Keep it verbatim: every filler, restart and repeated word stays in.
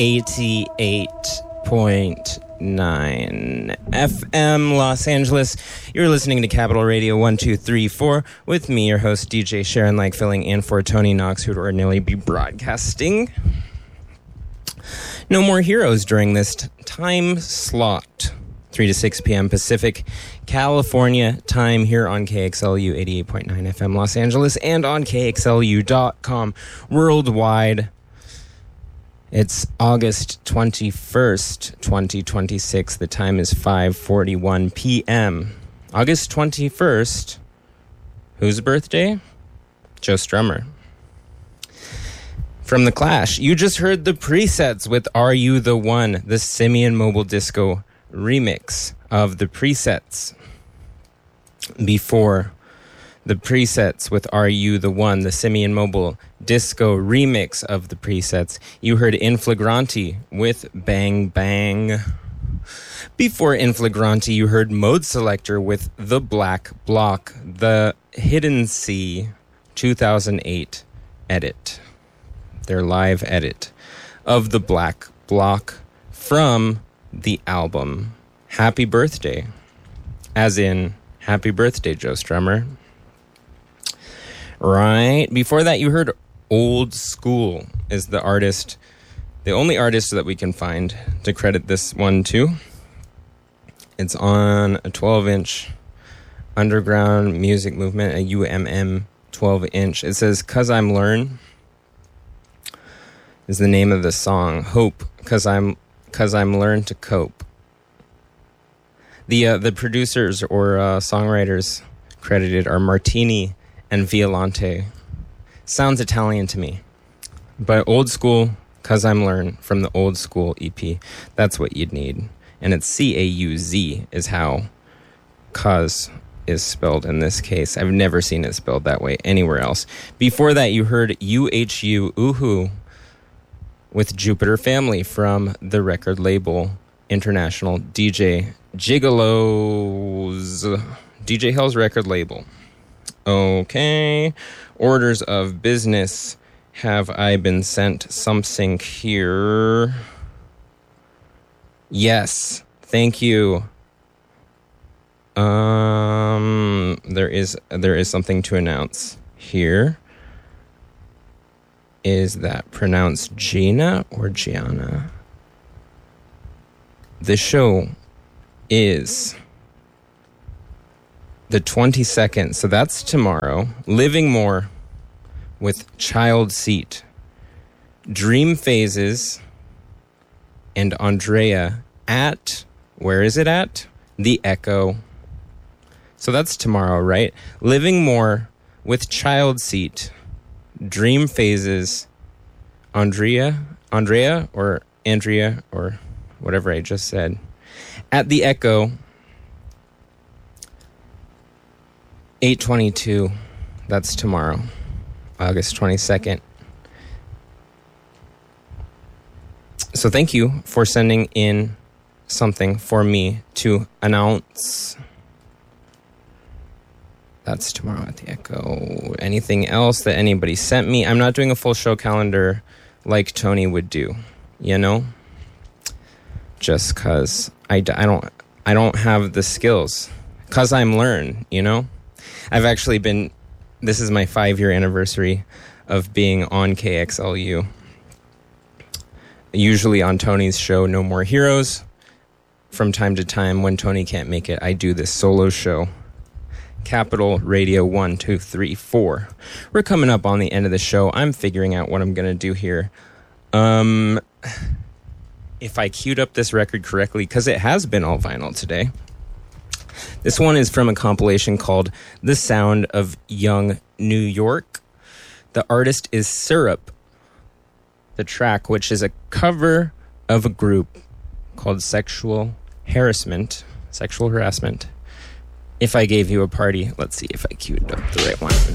eighty-eight point nine F M Los Angeles. You're listening to Capital Radio one two three four with me, your host, D J Sharon Lake, filling in for Tony Knox, who would ordinarily be broadcasting. No more heroes during this t- time slot. three to six p.m. Pacific California time here on K X L U eighty-eight point nine F M Los Angeles and on K X L U dot com worldwide. It's August twenty-first, twenty twenty-six. The time is five forty-one p.m. August twenty-first. Whose birthday? Joe Strummer. From The Clash, you just heard the Presets with Are You the One, the Simian Mobile Disco remix of the Presets. Before the Presets with Are You the One, the Simian Mobile Disco remix of the Presets, you heard Inflagranti with Bang Bang. Before Inflagranti, you heard Mode Selector with The Black Block, the Hidden Sea two thousand eight edit. Their live edit of The Black Block from the album Happy Birthday. As in, Happy Birthday, Joe Strummer. Right. Before that, you heard Old School is the artist, the only artist that we can find to credit this one to. It's on a twelve-inch underground music movement, a U M M twelve-inch. It says, "Cause I'm Learn" is the name of the song. Hope, cause I'm, cause I'm learn to cope. The uh, the producers or uh, songwriters credited are Martini and Violante. Sounds Italian to me. But Old School, Cause I'm Learn from the Old School E P. That's what you'd need. And it's C A U Z is how cause is spelled in this case. I've never seen it spelled that way anywhere else. Before that, you heard U H U, Uhu, with Jupiter Family from the record label International D J Gigolos. D J Hell's record label. Okay. Orders of business. Have I been sent something here? Yes. Thank you. Um, there is there is something to announce here. Is that pronounced Gina or Gianna? The show is the twenty-second, so that's tomorrow. Living More with Child Seat, Dream Phases, and Andrea at, where is it at? The Echo. So that's tomorrow, right? Living More with Child Seat, Dream Phases, Andrea, Andrea or Andrea or whatever I just said, at the Echo, eight twenty-two. That's tomorrow, August twenty-second. So thank you for sending in something for me to announce. That's tomorrow at the Echo. Anything else that anybody sent me? I'm not doing a full show calendar like Tony would do, you know? Just because I, I, don't, I don't have the skills. Because I'm learn, you know? I've actually been... This is my five-year anniversary of being on K X L U. Usually on Tony's show, No More Heroes. From time to time, when Tony can't make it, I do this solo show. Capital Radio one two three four. We're coming up on the end of the show. I'm figuring out what I'm going to do here. Um, if I queued up this record correctly, because it has been all vinyl today. This one is from a compilation called The Sound of Young New York. The artist is Syrup. The track, which is a cover of a group called Sexual Harassment. Sexual Harassment. If I Gave You a Party. Let's see if I queued up the right one.